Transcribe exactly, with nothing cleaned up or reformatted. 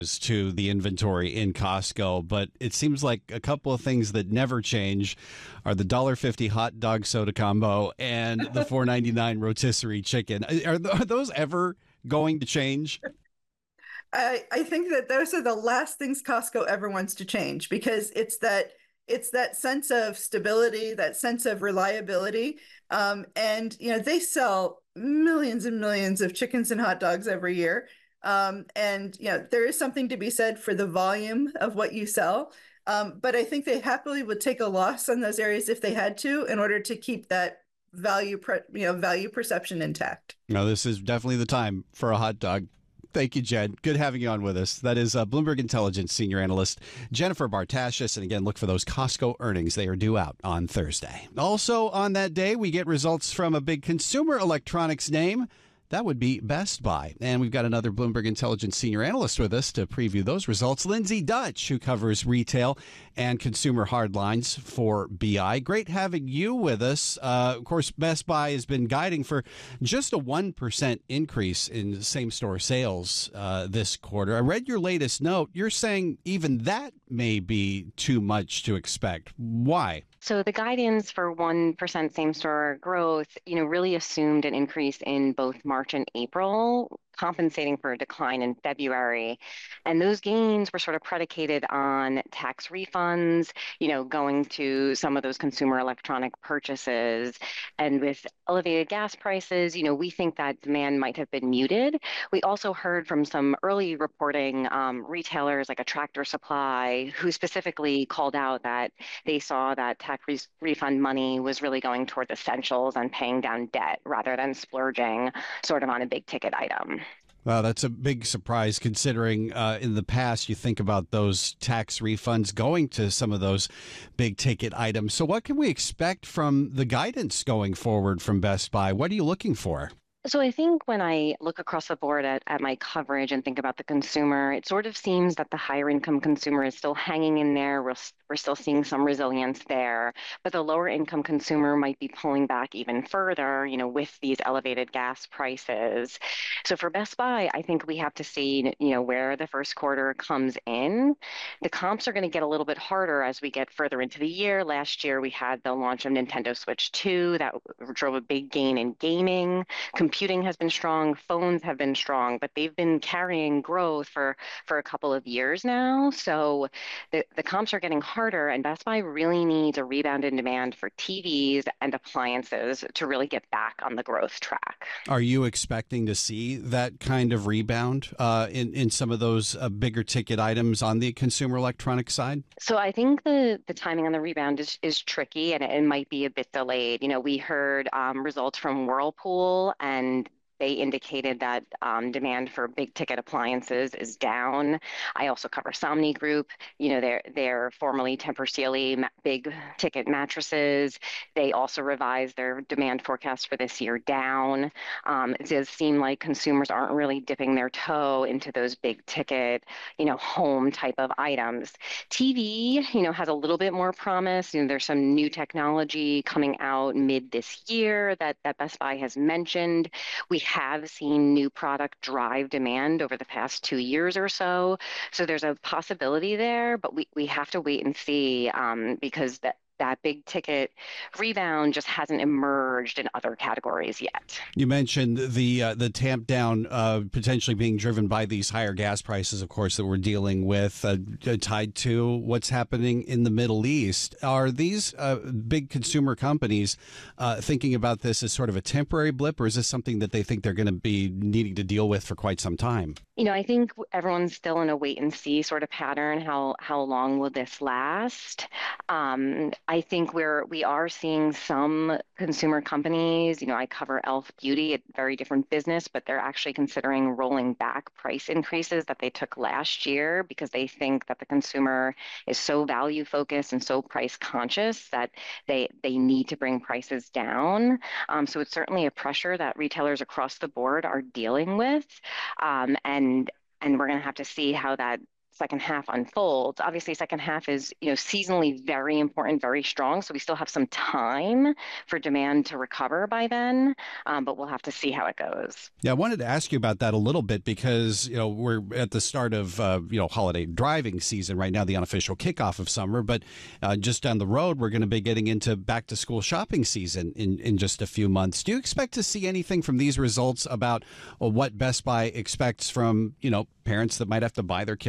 to the inventory in Costco, but it seems like a couple of things that never change are the one dollar fifty hot dog soda combo and the four ninety-nine rotisserie chicken. Are, th- are those ever going to change? I, I think that those are the last things Costco ever wants to change because it's that it's that sense of stability, that sense of reliability. Um, and you know, they sell millions and millions of chickens and hot dogs every year. Um, and you know, there is something to be said for the volume of what you sell. Um, but I think they happily would take a loss on those areas if they had to in order to keep that value, pre- you know, value perception intact. No, this is definitely the time for a hot dog. Thank you, Jen. Good having you on with us. That is uh, Bloomberg Intelligence senior analyst Jennifer Bartashis. And again, look for those Costco earnings. They are due out on Thursday. Also on that day, we get results from a big consumer electronics name. That would be Best Buy. And we've got another Bloomberg Intelligence senior analyst with us to preview those results, Lindsay Dutch, who covers retail and consumer hardlines for B I. Great having you with us. Uh, of course, Best Buy has been guiding for just a one percent increase in same-store sales uh, this quarter. I read your latest note. You're saying even that may be too much to expect. Why? So the guidance for one percent same-store growth, you know, really assumed an increase in both March and April, compensating for a decline in February. And those gains were sort of predicated on tax refunds, you know, going to some of those consumer electronic purchases. And with elevated gas prices, you know, we think that demand might have been muted. We also heard from some early reporting um, retailers like a Tractor Supply, who specifically called out that they saw that tax re- refund money was really going towards essentials and paying down debt rather than splurging sort of on a big ticket item. Wow, that's a big surprise considering uh, in the past you think about those tax refunds going to some of those big ticket items. So what can we expect from the guidance going forward from Best Buy? What are you looking for? So I think when I look across the board at, at my coverage and think about the consumer, it sort of seems that the higher income consumer is still hanging in there. We're, we're still seeing some resilience there, but the lower income consumer might be pulling back even further, you know, with these elevated gas prices. So for Best Buy, I think we have to see, you know, where the first quarter comes in. The comps are going to get a little bit harder as we get further into the year. Last year, we had the launch of Nintendo Switch two that drove a big gain in gaming. Computing has been strong, phones have been strong, but they've been carrying growth for, for a couple of years now. So the, the comps are getting harder, and Best Buy really needs a rebound in demand for T Vs and appliances to really get back on the growth track. Are you expecting to see that kind of rebound uh, in, in some of those uh, bigger ticket items on the consumer electronics side? So I think the, the timing on the rebound is, is tricky and it, it might be a bit delayed. You know, we heard um, results from Whirlpool and they indicated that um, demand for big ticket appliances is down. I also cover Somni Group. You know, they're they're formerly Tempur Sealy ma- big ticket mattresses. They also revised their demand forecast for this year down. Um, it does seem like consumers aren't really dipping their toe into those big ticket, you know, home type of items. T V, you know, has a little bit more promise. You know, there's some new technology coming out mid this year that that Best Buy has mentioned. We have seen new product drive demand over the past two years or so. So there's a possibility there, but we, we have to wait and see um, because that, that big ticket rebound just hasn't emerged in other categories yet. You mentioned the uh, the tamp down uh, potentially being driven by these higher gas prices, of course, that we're dealing with, uh, tied to what's happening in the Middle East. Are these uh, big consumer companies uh, thinking about this as sort of a temporary blip, or is this something that they think they're going to be needing to deal with for quite some time? You know, I think everyone's still in a wait and see sort of pattern. How how long will this last? Um, I think we're we are seeing some consumer companies. You know, I cover Elf Beauty, a very different business, but they're actually considering rolling back price increases that they took last year because they think that the consumer is so value focused and so price conscious that they they need to bring prices down. Um, so it's certainly a pressure that retailers across the board are dealing with, um, and and we're going to have to see how that second half unfolds. Obviously, second half is, you know, seasonally very important, very strong. So we still have some time for demand to recover by then, um, but we'll have to see how it goes. Yeah, I wanted to ask you about that a little bit because, you know, we're at the start of, uh, you know, holiday driving season right now, the unofficial kickoff of summer. But uh, just down the road, we're going to be getting into back to school shopping season in, in just a few months. Do you expect to see anything from these results about uh, what Best Buy expects from, you know, parents that might have to buy their kids